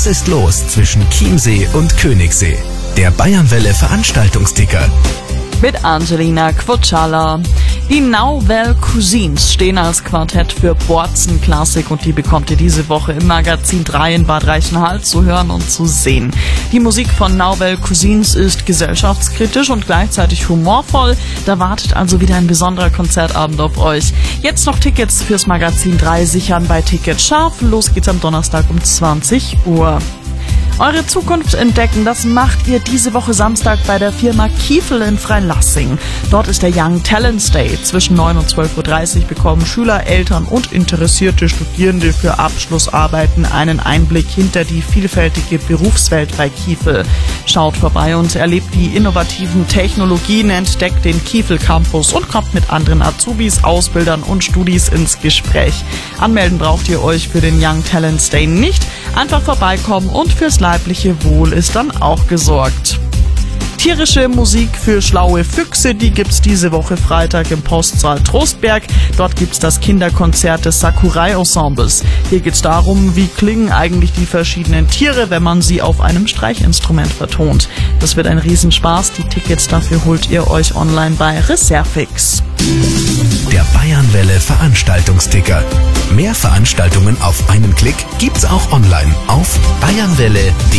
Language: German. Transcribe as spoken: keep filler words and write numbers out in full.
Was ist los zwischen Chiemsee und Königssee? Der Bayernwelle Veranstaltungsticker. Mit Angelina Quotschala. Die Nouvelle Cousins stehen als Quartett für Borzen-Klassik und die bekommt ihr diese Woche im Magazin drei in Bad Reichenhall zu hören und zu sehen. Die Musik von Nouvelle Cousins ist gesellschaftskritisch und gleichzeitig humorvoll. Da wartet also wieder ein besonderer Konzertabend auf euch. Jetzt noch Tickets fürs Magazin drei sichern bei Ticket Scharf. Los geht's am Donnerstag um zwanzig Uhr. Eure Zukunft entdecken, das macht ihr diese Woche Samstag bei der Firma Kiefel in Freilassing. Dort ist der Young Talents Day. Zwischen neun und zwölf Uhr dreißig bekommen Schüler, Eltern und interessierte Studierende für Abschlussarbeiten einen Einblick hinter die vielfältige Berufswelt bei Kiefel. Schaut vorbei und erlebt die innovativen Technologien, entdeckt den Kiefel Campus und kommt mit anderen Azubis, Ausbildern und Studis ins Gespräch. Anmelden braucht ihr euch für den Young Talents Day nicht. Einfach vorbeikommen und fürs leibliche Wohl ist dann auch gesorgt. Tierische Musik für schlaue Füchse, die gibt's diese Woche Freitag im Postsaal Trostberg. Dort gibt's das Kinderkonzert des Sakurai-Ensembles. Hier geht's darum, wie klingen eigentlich die verschiedenen Tiere, wenn man sie auf einem Streichinstrument vertont. Das wird ein Riesenspaß. Die Tickets dafür holt ihr euch online bei Reservix. Der Bayernwelle Veranstaltungsticker. Mehr Veranstaltungen auf einen Klick gibt's auch online auf bayernwelle punkt de.